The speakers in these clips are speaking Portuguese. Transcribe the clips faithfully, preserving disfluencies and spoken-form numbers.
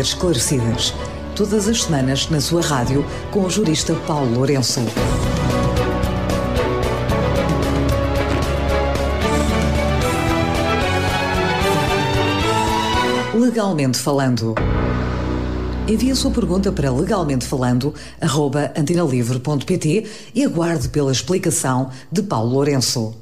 Esclarecidas, todas as semanas na sua rádio com o jurista Paulo Lourenço. Legalmente falando. Envie a sua pergunta para legalmente falando arroba antenalivre ponto pt e aguarde pela explicação de Paulo Lourenço.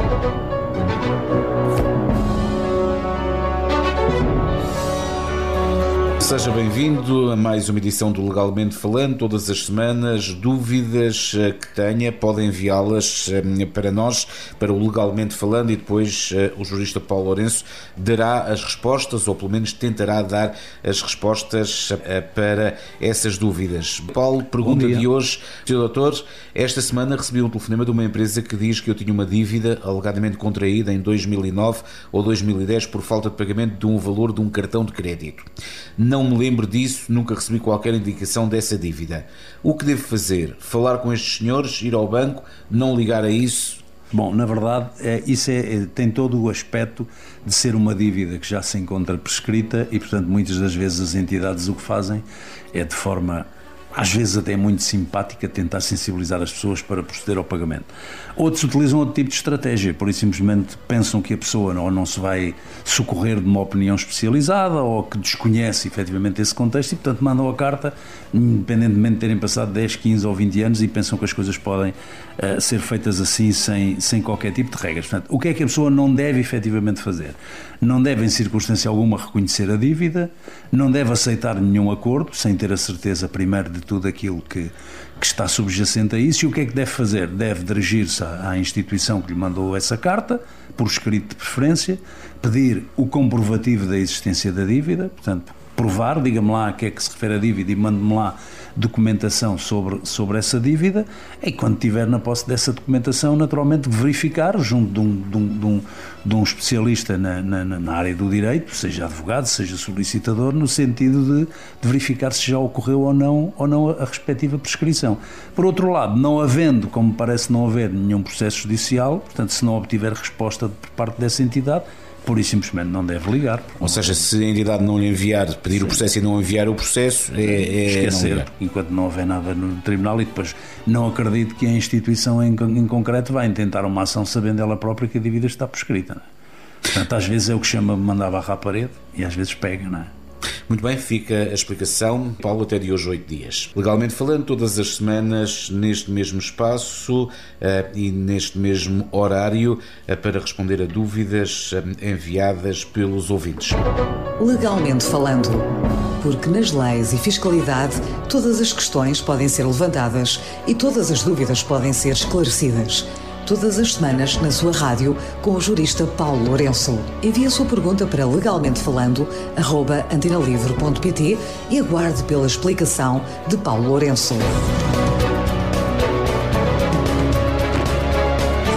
Seja bem-vindo a mais uma edição do Legalmente Falando. Todas as semanas, dúvidas que tenha, podem enviá-las para nós, para o Legalmente Falando, e depois o jurista Paulo Lourenço dará as respostas, ou pelo menos tentará dar as respostas para essas dúvidas. Paulo, pergunta de hoje. senhor doutor, esta semana recebi um telefonema de uma empresa que diz que eu tinha uma dívida alegadamente contraída em dois mil e nove ou dois mil e dez por falta de pagamento de um valor de um cartão de crédito. Não me lembro disso, nunca recebi qualquer indicação dessa dívida. O que devo fazer? Falar com estes senhores, ir ao banco, não ligar a isso? Bom, na verdade, é, isso é, tem todo o aspecto de ser uma dívida que já se encontra prescrita e, portanto, muitas das vezes as entidades o que fazem é de forma, às vezes até muito simpática, tentar sensibilizar as pessoas para proceder ao pagamento. Outros utilizam outro tipo de estratégia, por isso simplesmente pensam que a pessoa ou não se vai socorrer de uma opinião especializada ou que desconhece efetivamente esse contexto e, portanto, mandam a carta, independentemente de terem passado dez, quinze ou vinte anos, e pensam que as coisas podem uh, ser feitas assim sem, sem qualquer tipo de regras. Portanto, o que é que a pessoa não deve efetivamente fazer? Não deve, em circunstância alguma, reconhecer a dívida, não deve aceitar nenhum acordo, sem ter a certeza, primeiro, de tudo aquilo que, que está subjacente a isso. E o que é que deve fazer? Deve dirigir-se à instituição que lhe mandou essa carta, por escrito de preferência, pedir o comprovativo da existência da dívida, portanto, provar, diga-me lá a que é que se refere a dívida e mande-me lá documentação sobre, sobre essa dívida, e quando estiver na posse dessa documentação, naturalmente verificar junto de um, de um, de um, de um especialista na, na, na área do direito, seja advogado, seja solicitador, no sentido de, de verificar se já ocorreu ou não, ou não a, a respectiva prescrição. Por outro lado, não havendo, como parece não haver nenhum processo judicial, portanto, se não obtiver resposta por parte dessa entidade, por isso simplesmente não deve ligar. Ou seja, se a entidade não lhe enviar, pedir Sim. o processo e não enviar o processo, é, é esquecer, não enquanto não houver nada no tribunal, e depois não acredito que a instituição em, em concreto vai intentar uma ação sabendo ela própria que a dívida está prescrita. Não é? Portanto, às vezes é o que chama de mandar barra à parede e às vezes pega, não é? Muito bem, fica a explicação, Paulo, até de hoje oito dias. Legalmente falando, todas as semanas, neste mesmo espaço uh, e neste mesmo horário, uh, para responder a dúvidas uh, enviadas pelos ouvintes. Legalmente falando, porque nas leis e fiscalidade todas as questões podem ser levantadas e todas as dúvidas podem ser esclarecidas. Todas as semanas na sua rádio com o jurista Paulo Lourenço. Envie a sua pergunta para legalmente falando arroba antenalivre ponto pt e aguarde pela explicação de Paulo Lourenço.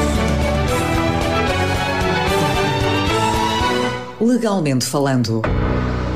Legalmente falando.